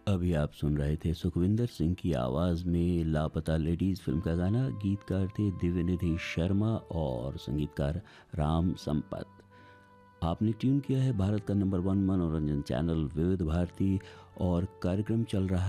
अभी आप सुन रहे थे सुखविंदर सिंह की आवाज़ में लापता लेडीज़ फिल्म का गाना। गीतकार थे दिव्यनिधि शर्मा और संगीतकार राम संपत। आपने ट्यून किया है भारत का नंबर 1 मनोरंजन चैनल विविध भारती और कार्यक्रम चल रहा